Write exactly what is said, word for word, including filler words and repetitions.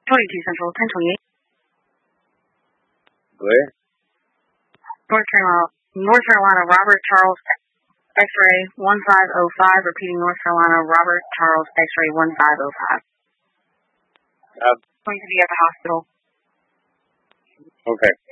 twenty-two Central, ten twenty-eight. Go ahead. North Carolina, North Carolina, Robert Charles, X-ray one five oh five. Repeating, North Carolina, Robert Charles, X-ray one five oh five. Uh, Going to be at the hospital. okay.